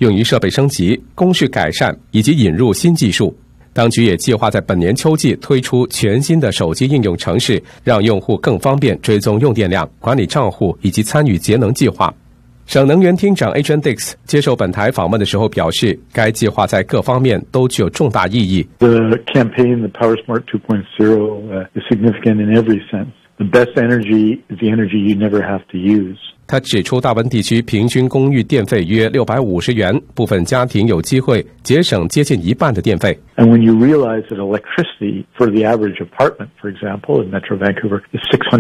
用于设备升级、工序改善以及引入新技术。当局也计划在本年秋季推出全新的手机应用程式，让用户更方便追踪用电量、管理账户以及参与节能计划。省能源厅长 Adrian Dix 接受本台访问的时候表示，该计划在各方面都具有重大意义。 The campaign, the PowerSmart 2.0, is significant in every sense. The best energy is the energy you never have to use. 他指出，大温地区平均公寓电费约650元，部分家庭有机会节省接近一半的电费。 And when you realize that electricity for the average apartment, for example, in Metro Vancouver, is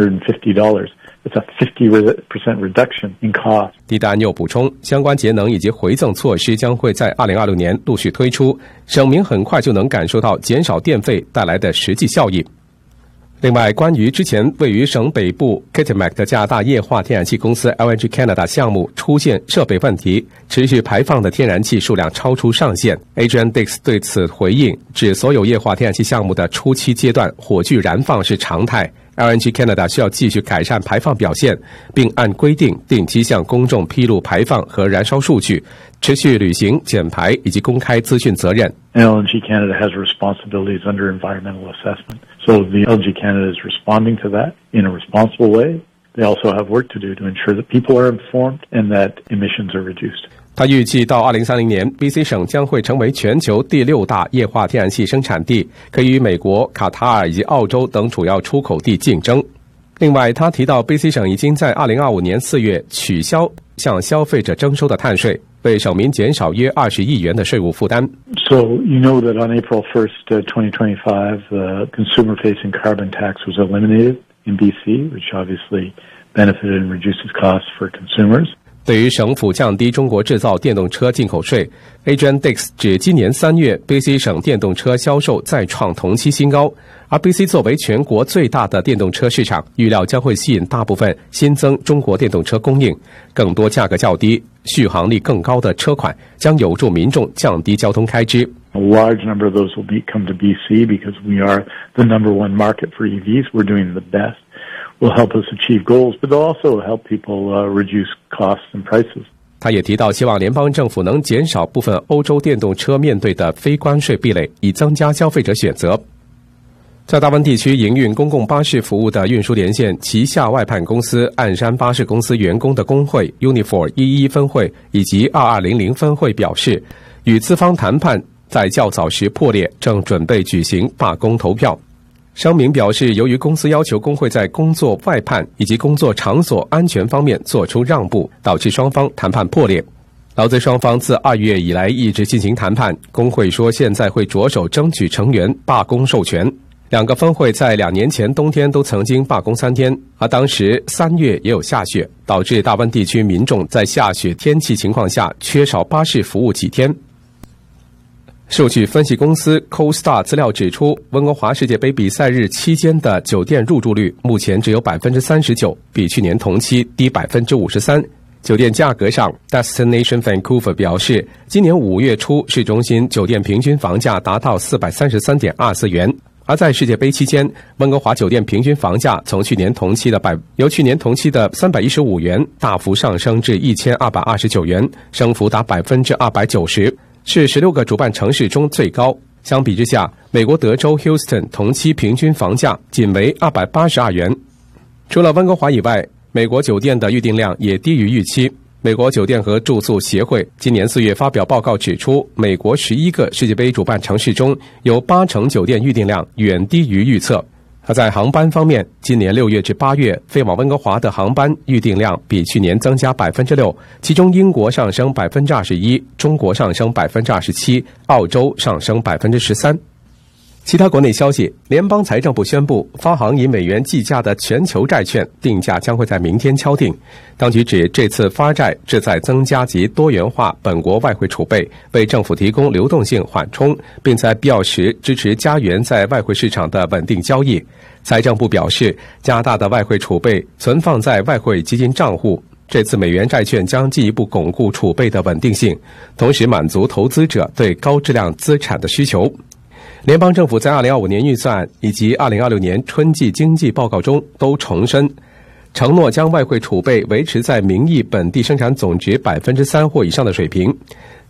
$650, it's a 50% reduction in cost. 蒂达又补充，相关节能以及回赠措施将会在2026年陆续推出，省民很快就能感受到减少电费带来的实际效益。另外，关于之前位于省北部 Kitimat 的加拿大液化天然气公司 LNG Canada 项目出现设备问题，持续排放的天然气数量超出上限， Adrian Dix 对此回应，指所有液化天然气项目的初期阶段火炬燃放是常态， LNG Canada 需要继续改善排放表现，并按规定定期向公众披露排放和燃烧数据，持续履行减排以及公开资讯责任。 LNG Canada has responsibilities under environmental assessment. So the LNG Canada is responding to that in a responsible way. They also have work to do to ensure that people are informed and that emissions are reduced. 他预计到2030年 BC 省将会成为全球第6大液化天然气生产地，可以与美国、卡塔尔以及澳洲等主要出口地竞争。另外，他提到 BC 省已经在2025年4月取消向消费者征收的碳税，为省民减少约20亿元的税务负担。 So you know that on April 1st, 2025, the consumer-facing carbon tax was eliminated in BC, which obviously benefited and reduces costs for consumers. 对于省府降低中国制造电动车进口税， Adrian Dix 指今年3月 BC 省电动车销售再创同期新高，而 BC 作为全国最大的电动车市场，预料将会吸引大部分新增中国电动车供应，更多价格较低、续航力更高的车款将有助民众降低交通开支。 A large number of those will come to BC because we are the number one market for EVs. We're doing the best. Will help us achieve goals, but they'll also help people reduce costs and prices. 他也提到，希望联邦政府能减少部分欧洲电动车面对的非关税壁垒，以增加消费者选择。在大温地区营运公共巴士服务的运输连线旗下外判公司岸山巴士公司员工的工会 Unifor 11分会以及2200分会表示，与资方谈判在较早时破裂，正准备举行罢工投票。声明表示，由于公司要求工会在工作外判以及工作场所安全方面做出让步，导致双方谈判破裂。劳资双方自2月以来一直进行谈判，工会说现在会着手争取成员罢工授权。两个分会在2年前冬天都曾经罢工3天，而当时3月也有下雪，导致大温地区民众在下雪天气情况下缺少巴士服务几天。数据分析公司 CoStar 资料指出，温哥华世界杯比赛日期间的酒店入住率目前只有 39%， 比去年同期低 53%。 酒店价格上 Destination Vancouver 表示，今年5月初市中心酒店平均房价达到 433.24 元，而在世界杯期间，温哥华酒店平均房价从由去年同期的315元大幅上升至1229元，升幅达 290%。是16个主办城市中最高。相比之下，美国德州 Houston 同期平均房价仅为282元。除了温哥华以外，美国酒店的预订量也低于预期。美国酒店和住宿协会今年4月发表报告指出，美国11个世界杯主办城市中有8成酒店预订量远低于预测。而在航班方面，今年6月至8月飞往温哥华的航班预订量比去年增加 6%， 其中英国上升 21%， 中国上升 27%， 澳洲上升 13%。其他国内消息，联邦财政部宣布，发行以美元计价的全球债券定价将会在明天敲定。当局指，这次发债旨在增加及多元化本国外汇储备，为政府提供流动性缓冲，并在必要时支持加元在外汇市场的稳定交易。财政部表示，加拿大的外汇储备存放在外汇基金账户，这次美元债券将进一步巩固储备的稳定性，同时满足投资者对高质量资产的需求。联邦政府在2025年预算案以及2026年春季经济报告中都重申，承诺将外汇储备维持在名义本地生产总值 3% 或以上的水平。